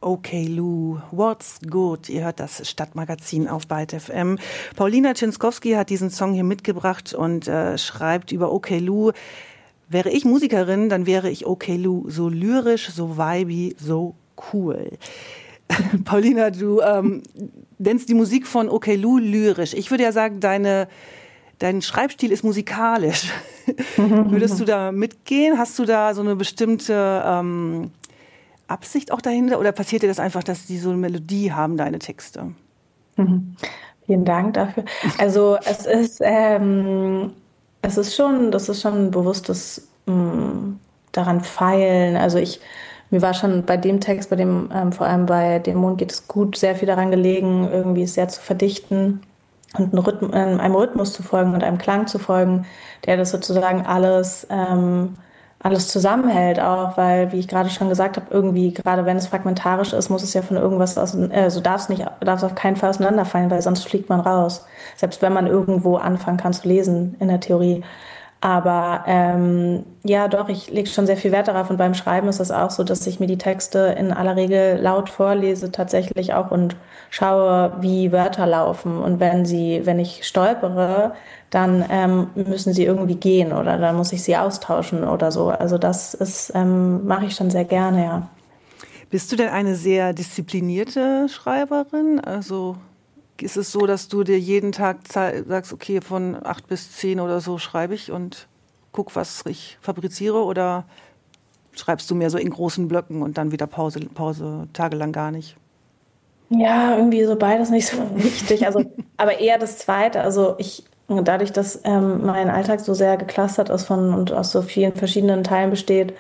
Okay Lou, what's good? Ihr hört das Stadtmagazin auf Byte FM. Paulina Czinskowski hat diesen Song hier mitgebracht und schreibt über Okay Lou: Wäre ich Musikerin, dann wäre ich Okay Lou so lyrisch, so vibey, so cool. Paulina, du nennst die Musik von Okay Lou lyrisch. Ich würde ja sagen, dein Schreibstil ist musikalisch. Würdest du da mitgehen? Hast du da so eine bestimmte Absicht auch dahinter? Oder passiert dir das einfach, dass die so eine Melodie haben, deine Texte? Vielen Dank dafür. Also das ist schon ein bewusstes daran feilen. Also mir war schon bei dem Text, vor allem bei Dem Mond geht es gut, sehr viel daran gelegen, irgendwie es sehr zu verdichten und einem Rhythmus zu folgen und einem Klang zu folgen, der das sozusagen alles zusammenhält auch, weil, wie ich gerade schon gesagt habe, irgendwie, gerade wenn es fragmentarisch ist, muss es ja von irgendwas darf es auf keinen Fall auseinanderfallen, weil sonst fliegt man raus. Selbst wenn man irgendwo anfangen kann zu lesen in der Theorie. Aber ja, doch, ich lege schon sehr viel Wert darauf und beim Schreiben ist es auch so, dass ich mir die Texte in aller Regel laut vorlese tatsächlich auch und schaue, wie Wörter laufen. Und wenn ich stolpere, dann müssen sie irgendwie gehen oder dann muss ich sie austauschen oder so. Also mache ich schon sehr gerne, ja. Bist du denn eine sehr disziplinierte Schreiberin? Also ist es so, dass du dir jeden Tag sagst, okay, von 8 bis 10 oder so schreibe ich und guck, was ich fabriziere? Oder schreibst du mehr so in großen Blöcken und dann wieder Pause tagelang gar nicht? Ja, irgendwie so beides nicht so wichtig. Also, aber eher das Zweite. Also dadurch, dass mein Alltag so sehr geclustert ist und aus so vielen verschiedenen Teilen besteht,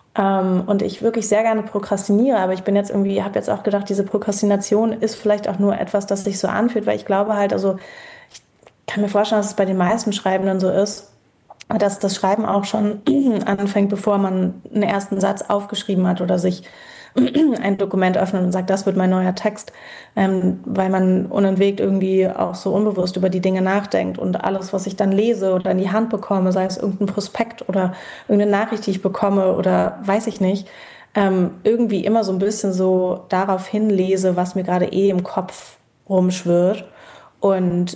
und ich wirklich sehr gerne prokrastiniere, aber habe jetzt auch gedacht, diese Prokrastination ist vielleicht auch nur etwas, das sich so anfühlt, weil ich glaube halt, also ich kann mir vorstellen, dass es bei den meisten Schreibenden so ist, dass das Schreiben auch schon anfängt, bevor man einen ersten Satz aufgeschrieben hat oder sich ein Dokument öffnet und sagt, das wird mein neuer Text, weil man unentwegt irgendwie auch so unbewusst über die Dinge nachdenkt und alles, was ich dann lese oder in die Hand bekomme, sei es irgendein Prospekt oder irgendeine Nachricht, die ich bekomme oder weiß ich nicht, irgendwie immer so ein bisschen so darauf hinlese, was mir gerade im Kopf rumschwirrt. Und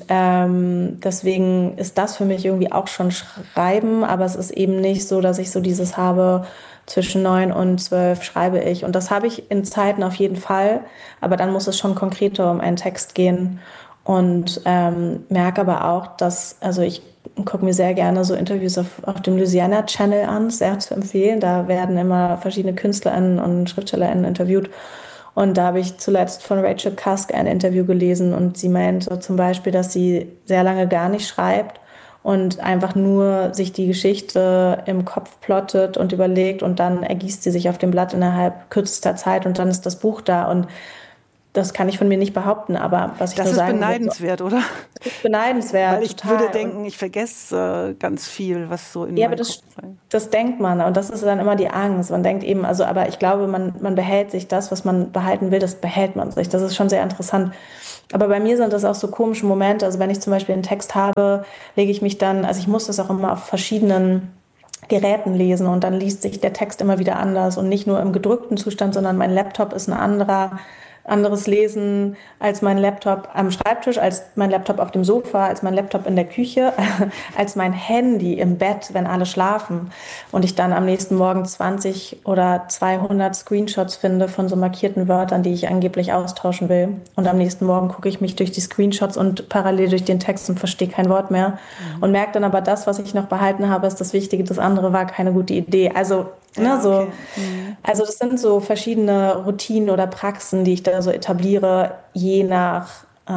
deswegen ist das für mich irgendwie auch schon Schreiben, aber es ist eben nicht so, dass ich so dieses habe, zwischen 9 und 12 schreibe ich. Und das habe ich in Zeiten auf jeden Fall, aber dann muss es schon konkreter um einen Text gehen. Und merke aber auch, also ich gucke mir sehr gerne so Interviews auf dem Louisiana Channel an, sehr zu empfehlen. Da werden immer verschiedene KünstlerInnen und SchriftstellerInnen interviewt. Und da habe ich zuletzt von Rachel Cusk ein Interview gelesen und sie meinte zum Beispiel, dass sie sehr lange gar nicht schreibt und einfach nur sich die Geschichte im Kopf plottet und überlegt und dann ergießt sie sich auf dem Blatt innerhalb kürzester Zeit und dann ist das Buch da. Und das kann ich von mir nicht behaupten, aber was ich Das nur ist sagen beneidenswert, oder? Das ist beneidenswert, Weil ich total. würde denken, ich vergesse ganz viel, was so in Ja, aber meinen Kopf rein. das denkt man und das ist dann immer die Angst. Man denkt eben, also, aber ich glaube, man behält sich das, was man behalten will, das behält man sich. Das ist schon sehr interessant. Aber bei mir sind das auch so komische Momente. Also wenn ich zum Beispiel einen Text habe, lege ich mich dann, also ich muss das auch immer auf verschiedenen Geräten lesen und dann liest sich der Text immer wieder anders und nicht nur im gedrückten Zustand, sondern mein Laptop ist anderes Lesen als mein Laptop am Schreibtisch, als mein Laptop auf dem Sofa, als mein Laptop in der Küche, als mein Handy im Bett, wenn alle schlafen und ich dann am nächsten Morgen 20 oder 200 Screenshots finde von so markierten Wörtern, die ich angeblich austauschen will. Und am nächsten Morgen gucke ich mich durch die Screenshots und parallel durch den Text und verstehe kein Wort mehr und merke dann aber, das, was ich noch behalten habe, ist das Wichtige, das andere war keine gute Idee. Also Ja, so. okay. Also das sind so verschiedene Routinen oder Praxen, die ich da so etabliere, je nach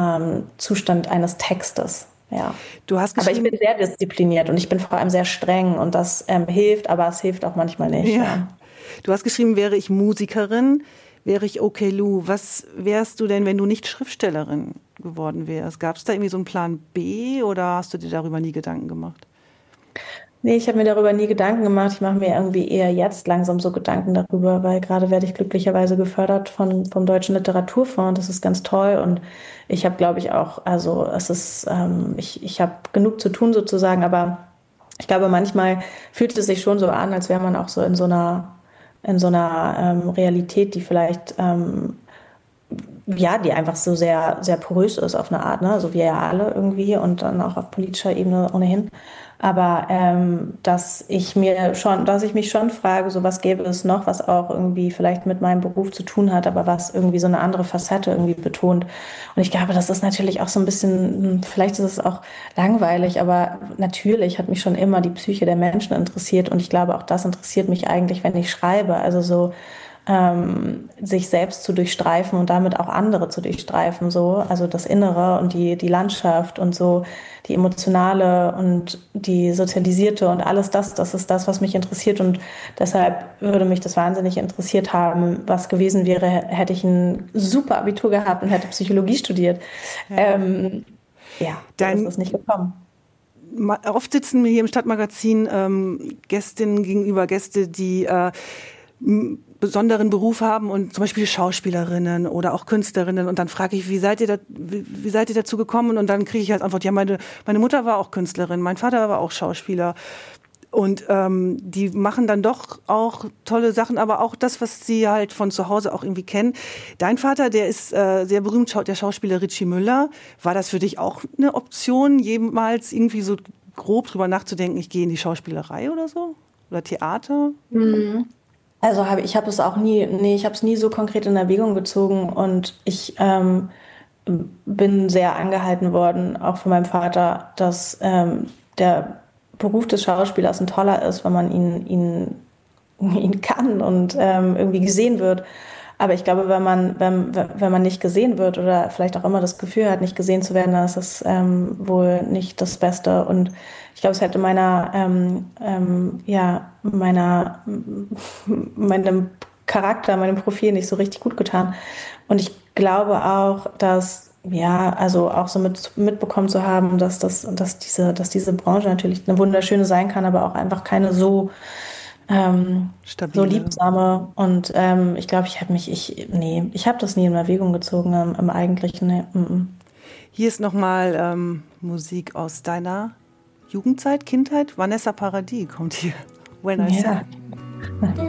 Zustand eines Textes. Ja. Du hast Aber ich geschrieben, bin sehr diszipliniert und ich bin vor allem sehr streng und das hilft, aber es hilft auch manchmal nicht. ja. Ja. Du hast geschrieben, wäre ich Musikerin, wäre ich Okay Lou. Was wärst du denn, wenn du nicht Schriftstellerin geworden wärst? Gab es da irgendwie so einen Plan B oder hast du dir darüber nie Gedanken gemacht? Nee, ich habe mir darüber nie Gedanken gemacht. Ich mache mir irgendwie eher jetzt langsam so Gedanken darüber, weil gerade werde ich glücklicherweise gefördert vom Deutschen Literaturfonds. Das ist ganz toll und ich habe, glaube ich, auch, also ich habe genug zu tun sozusagen, aber ich glaube, manchmal fühlt es sich schon so an, als wäre man auch so in so einer Realität, die vielleicht ja, die einfach so sehr, sehr porös ist auf eine Art, ne? So wir ja alle irgendwie und dann auch auf politischer Ebene ohnehin. Aber dass ich mich schon frage, so was gäbe es noch, was auch irgendwie vielleicht mit meinem Beruf zu tun hat, aber was irgendwie so eine andere Facette irgendwie betont. Und ich glaube, das ist natürlich auch so ein bisschen, vielleicht ist es auch langweilig, aber natürlich hat mich schon immer die Psyche der Menschen interessiert und ich glaube, auch das interessiert mich eigentlich, wenn ich schreibe. Also so sich selbst zu durchstreifen und damit auch andere zu durchstreifen, so, also das Innere und die Landschaft und so, die emotionale und die sozialisierte und alles das ist das, was mich interessiert und deshalb würde mich das wahnsinnig interessiert haben, was gewesen wäre, hätte ich ein super Abitur gehabt und hätte Psychologie studiert. Ja. Ja, so ist das nicht gekommen. Oft sitzen mir hier im Stadtmagazin Gästinnen gegenüber, Gäste, die besonderen Beruf haben und zum Beispiel Schauspielerinnen oder auch Künstlerinnen und dann frage ich, wie seid ihr dazu gekommen und dann kriege ich als Antwort, ja, meine Mutter war auch Künstlerin, mein Vater war auch Schauspieler und die machen dann doch auch tolle Sachen, aber auch das, was sie halt von zu Hause auch irgendwie kennen. Dein Vater, der ist sehr berühmt, der Schauspieler Ritchie Müller. War das für dich auch eine Option, jemals irgendwie so grob drüber nachzudenken, ich gehe in die Schauspielerei oder so? Oder Theater? Mhm. Also ich habe es auch nie, nee, ich habe es nie so konkret in Erwägung gezogen und ich bin sehr angehalten worden, auch von meinem Vater, dass der Beruf des Schauspielers ein toller ist, wenn man ihn kann und irgendwie gesehen wird. Aber ich glaube, wenn man nicht gesehen wird oder vielleicht auch immer das Gefühl hat, nicht gesehen zu werden, dann ist das wohl nicht das Beste. Und ich glaube, es hätte meinem Charakter, meinem Profil nicht so richtig gut getan. Und ich glaube auch, dass, ja, also auch so mitbekommen zu haben, dass diese Branche natürlich eine wunderschöne sein kann, aber auch einfach keine so Stabile. liebsame und ich glaube, ich habe das nie in Erwägung gezogen im Eigentlichen. Nee. Hier ist nochmal Musik aus deiner Jugendzeit, Kindheit. Vanessa Paradis kommt hier. When I Ja. Said.